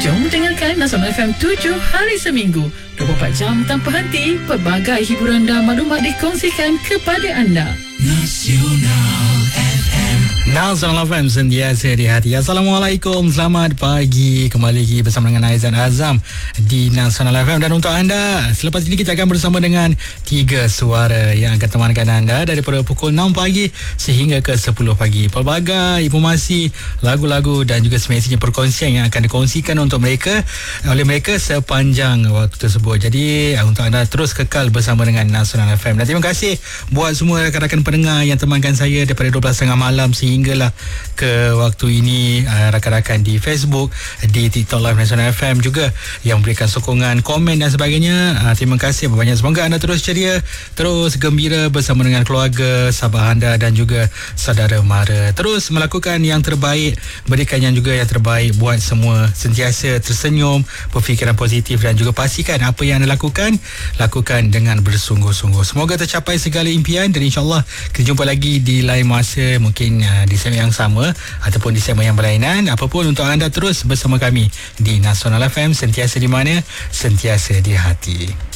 Jom dengarkan Nasional FM 7 hari seminggu, 24 jam tanpa henti. Pelbagai hiburan dan maklumat dikongsikan kepada anda. Nasional FM sentiasa di hati. Assalamualaikum, selamat pagi. Kembali lagi bersama dengan Aizan Azam di Nasional FM. Dan untuk anda, selepas ini kita akan bersama dengan 3 suara yang akan temankan anda daripada pukul 6 pagi sehingga ke 10 pagi. Pelbagai informasi, lagu-lagu dan juga semestinya perkongsian yang akan dikongsikan untuk mereka oleh mereka sepanjang waktu tersebut. Jadi untuk anda terus kekal bersama dengan Nasional FM. Dan terima kasih buat semua rakan-rakan pendengar yang temankan saya daripada 12.30 malam sehinggalah ke waktu ini, rakan-rakan di Facebook, di TikTok Live Nasional FM juga yang memberikan sokongan, komen dan sebagainya. Terima kasih banyak. Semoga anda terus ceria, terus gembira bersama dengan keluarga, sahabat anda dan juga saudara mara. Terus melakukan yang terbaik, berikan yang juga yang terbaik buat semua. Sentiasa tersenyum, berfikiran positif dan juga pastikan apa yang anda lakukan dengan bersungguh-sungguh. Semoga tercapai segala impian dan insyaAllah kita jumpa lagi di lain masa, mungkin di segmen yang sama ataupun di segmen yang berlainan. Apapun, untuk anda terus bersama kami di Nasional FM, sentiasa di mana, sentiasa di hati.